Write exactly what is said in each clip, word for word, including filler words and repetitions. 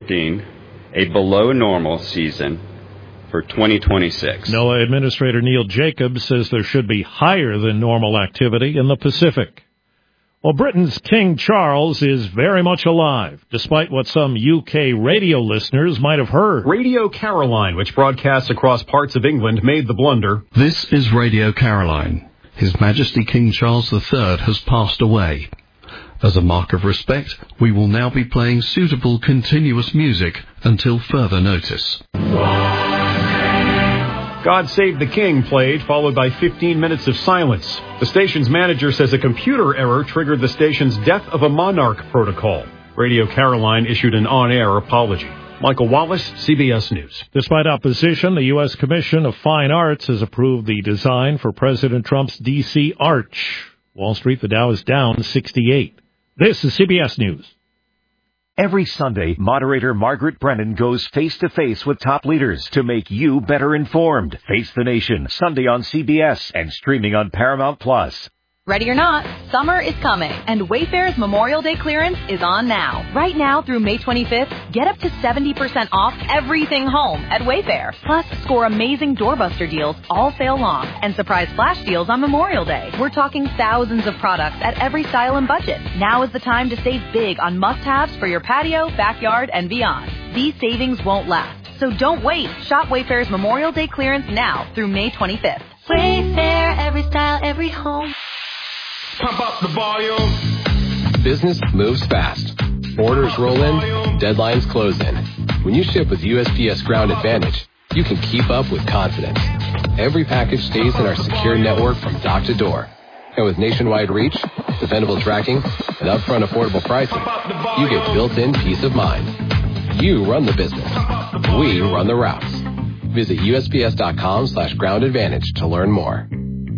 predicting a below normal season for twenty twenty-six. NOAA Administrator Neil Jacobs says there should be higher than normal activity in the Pacific. Well, Britain's King Charles is very much alive, despite what some U K radio listeners might have heard. Radio Caroline, which broadcasts across parts of England, made the blunder. This is Radio Caroline. His Majesty King Charles the Third has passed away. As a mark of respect, we will now be playing suitable continuous music until further notice. God Save the King played, followed by fifteen minutes of silence. The station's manager says a computer error triggered the station's Death of a Monarch protocol. Radio Caroline issued an on-air apology. Michael Wallace, C B S News. Despite opposition, the U S Commission of Fine Arts has approved the design for President Trump's D C Arch. Wall Street, the Dow is down sixty-eight. This is C B S News. Every Sunday, moderator Margaret Brennan goes face-to-face with top leaders to make you better informed. Face the Nation, Sunday on C B S and streaming on Paramount Plus. Ready or not, summer is coming, and Wayfair's Memorial Day clearance is on now. Right now through May twenty-fifth, get up to seventy percent off everything home at Wayfair. Plus, score amazing doorbuster deals all sale long and surprise flash deals on Memorial Day. We're talking thousands of products at every style and budget. Now is the time to save big on must-haves for your patio, backyard, and beyond. These savings won't last, so don't wait. Shop Wayfair's Memorial Day clearance now through May twenty-fifth. Wayfair, every style, every home. Pump up the volume. Business moves fast. Orders roll in, deadlines close in. When you ship with U S P S Ground Advantage, you can keep up with confidence. Every package stays in our secure network from dock to door. And with nationwide reach, dependable tracking, and upfront affordable pricing, you get built-in peace of mind. You run the business. We run the routes. Visit U S P S dot com slash ground advantage to learn more.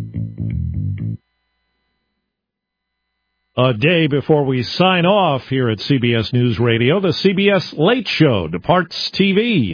A day before we sign off here at C B S News Radio, the C B S Late Show departs T V.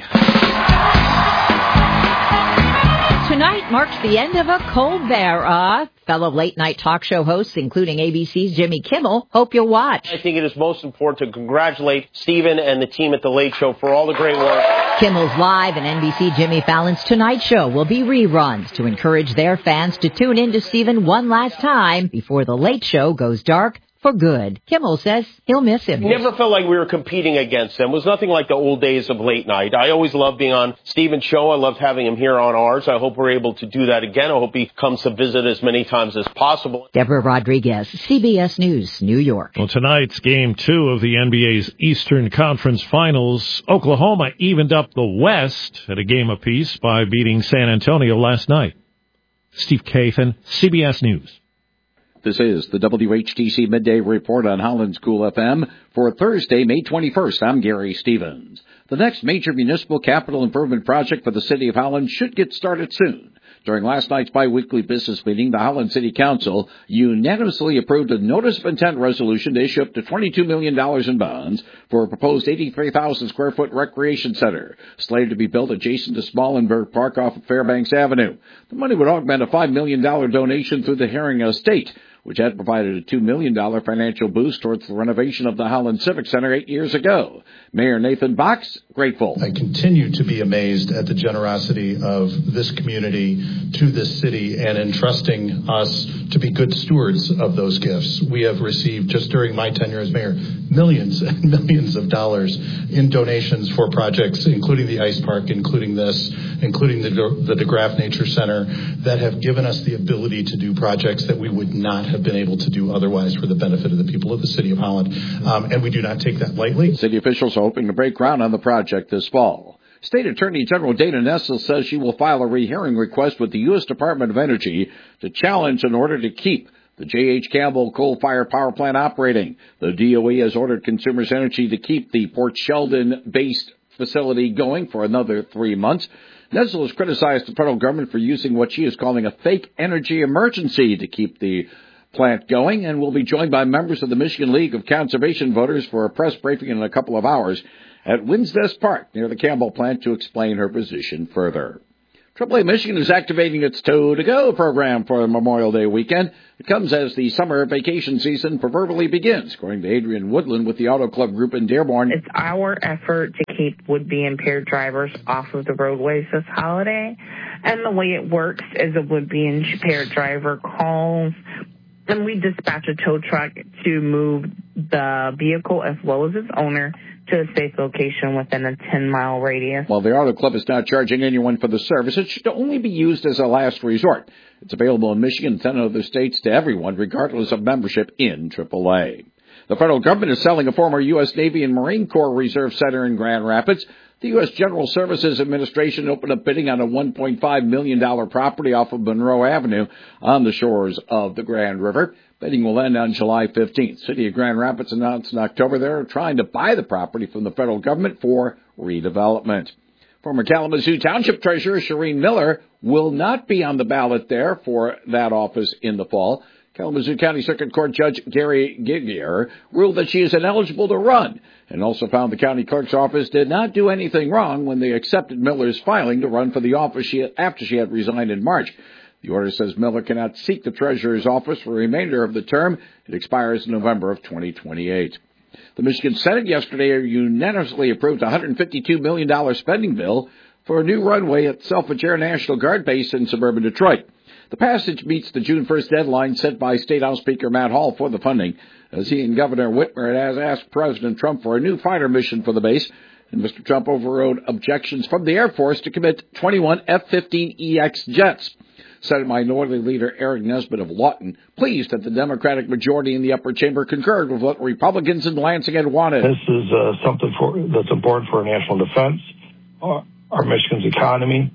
Tonight marks the end of a Colbert era. Fellow late-night talk show hosts, including A B C's Jimmy Kimmel, hope you'll watch. I think it is most important to congratulate Stephen and the team at The Late Show for all the great work. Kimmel's Live and N B C Jimmy Fallon's Tonight Show will be reruns to encourage their fans to tune in to Stephen one last time before The Late Show goes dark for good. Kimmel says he'll miss him. Never felt like we were competing against him. It was nothing like the old days of late night. I always loved being on Stephen's show. I loved having him here on ours. I hope we're able to do that again. I hope he comes to visit as many times as possible. Deborah Rodriguez, C B S News, New York. Well, tonight's game two of the N B A's Eastern Conference Finals, Oklahoma evened up the West at a game apiece by beating San Antonio last night. Steve Kathan, C B S News. This is the W H T C Midday Report on Holland's Cool F M for Thursday, May twenty-first. I'm Gary Stevens. The next major municipal capital improvement project for the City of Holland should get started soon. During last night's biweekly business meeting, the Holland City Council unanimously approved a notice of intent resolution to issue up to twenty-two million dollars in bonds for a proposed eighty-three thousand square foot recreation center slated to be built adjacent to Smallenberg Park off of Fairbanks Avenue. The money would augment a five million dollars donation through the Herring Estate, which had provided a two million dollars financial boost towards the renovation of the Holland Civic Center eight years ago. Mayor Nathan Box, grateful. I continue to be amazed at the generosity of this community to this city and entrusting us to be good stewards of those gifts. We have received, just during my tenure as mayor, millions and millions of dollars in donations for projects, including the ice park, including this, including the, the DeGraff Nature Center, that have given us the ability to do projects that we would not have been able to do otherwise for the benefit of the people of the City of Holland. Um, and we do not take that lightly. City officials are hoping to break ground on the project this fall. State Attorney General Dana Nessel says she will file a rehearing request with the U S Department of Energy to challenge an order to keep the J H. Campbell coal-fired power plant operating. The D O E has ordered Consumers Energy to keep the Port Sheldon-based facility going for another three months. Nessel has criticized the federal government for using what she is calling a fake energy emergency to keep the plant going, and will be joined by members of the Michigan League of Conservation Voters for a press briefing in a couple of hours at Winsness Park near the Campbell plant to explain her position further. triple A Michigan is activating its Tow to Go program for Memorial Day weekend. It comes as the summer vacation season proverbially begins, according to Adrian Woodland with the Auto Club Group in Dearborn. It's our effort to keep would-be impaired drivers off of the roadways this holiday. And the way it works is a would-be impaired driver calls, and we dispatch a tow truck to move the vehicle as well as its owner to a safe location within a ten-mile radius. While the Auto Club is not charging anyone for the service, it should only be used as a last resort. It's available in Michigan and ten other states to everyone, regardless of membership in triple A. The federal government is selling a former U S Navy and Marine Corps Reserve Center in Grand Rapids. The U S General Services Administration opened up bidding on a one point five million dollars property off of Monroe Avenue on the shores of the Grand River. Bidding will end on July fifteenth. City of Grand Rapids announced in October they're trying to buy the property from the federal government for redevelopment. Former Kalamazoo Township Treasurer Shireen Miller will not be on the ballot there for that office in the fall. Kalamazoo County Circuit Court Judge Gary Gigier ruled that she is ineligible to run and also found the county clerk's office did not do anything wrong when they accepted Miller's filing to run for the office she, after she had resigned in March. The order says Miller cannot seek the treasurer's office for the remainder of the term. It expires in November of twenty twenty-eight. The Michigan Senate yesterday unanimously approved a one hundred fifty-two million dollars spending bill for a new runway at Selfridge Air National Guard Base in suburban Detroit. The passage meets the June first deadline set by State House Speaker Matt Hall for the funding, as he and Governor Whitmer has asked President Trump for a new fighter mission for the base, and Mister Trump overrode objections from the Air Force to commit twenty-one F fifteen E X jets. Senate Minority Leader Eric Nesbitt of Lawton pleased that the Democratic majority in the upper chamber concurred with what Republicans in Lansing had wanted. This is uh, something for, that's important for our national defense, our, our Michigan's economy,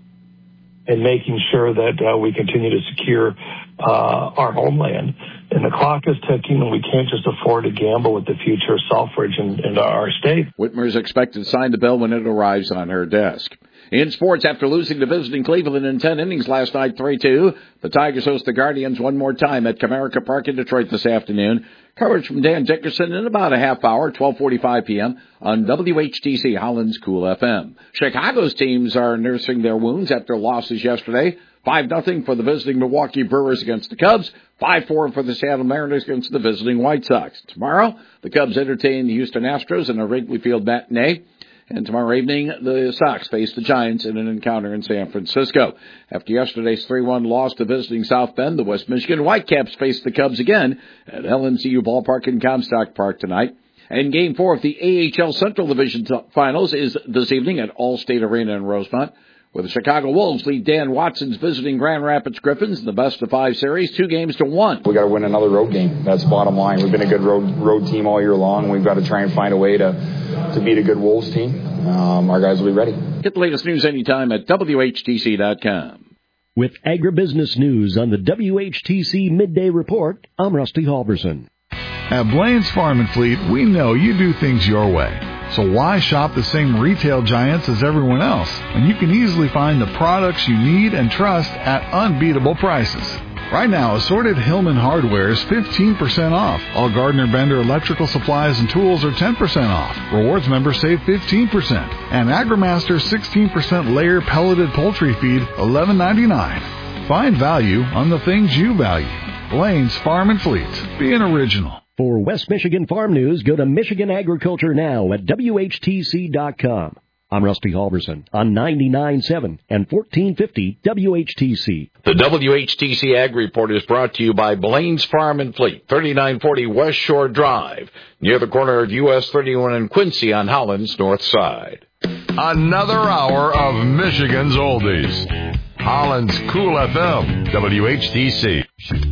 and making sure that uh, we continue to secure uh, our homeland. And the clock is ticking, and we can't just afford to gamble with the future of Selfridge and, and our state. Whitmer is expected to sign the bill when it arrives on her desk. In sports, after losing to visiting Cleveland in ten innings last night, three two, the Tigers host the Guardians one more time at Comerica Park in Detroit this afternoon. Coverage from Dan Dickerson in about a half hour, twelve forty-five p.m. on W H T C Holland's Cool F M. Chicago's teams are nursing their wounds after losses yesterday. five nothing for the visiting Milwaukee Brewers against the Cubs. five four for the Seattle Mariners against the visiting White Sox. Tomorrow, the Cubs entertain the Houston Astros in a Wrigley Field matinee. And tomorrow evening, the Sox face the Giants in an encounter in San Francisco. After yesterday's three one loss to visiting South Bend, the West Michigan Whitecaps face the Cubs again at L M C U Ballpark in Comstock Park tonight. And Game four of the A H L Central Division Finals is this evening at Allstate Arena in Rosemont, where the Chicago Wolves lead Dan Watson's visiting Grand Rapids Griffins in the best-of-five series, two games to one. We've got to win another road game. That's the bottom line. We've been a good road road team all year long. We've got to try and find a way to, to beat a good Wolves team. Um, our guys will be ready. Get the latest news anytime at W H T C dot com. With agribusiness news on the W H T C Midday Report, I'm Rusty Halverson. At Blaine's Farm and Fleet, we know you do things your way. So why shop the same retail giants as everyone else when you can easily find the products you need and trust at unbeatable prices? Right now, assorted Hillman hardware is fifteen percent off. All Gardner Bender electrical supplies and tools are ten percent off. Rewards members save fifteen percent. And AgriMaster sixteen percent layer pelleted poultry feed, eleven ninety-nine. Find value on the things you value. Blaine's Farm and Fleet. Be an original. For West Michigan Farm News, go to Michigan Agriculture Now at W H T C dot com. I'm Rusty Halverson on ninety-nine point seven and fourteen fifty W H T C. The W H T C Ag Report is brought to you by Blaine's Farm and Fleet, thirty-nine forty West Shore Drive, near the corner of U S thirty-one and Quincy on Holland's north side. Another hour of Michigan's Oldies. Holland's Cool F M, W H T C.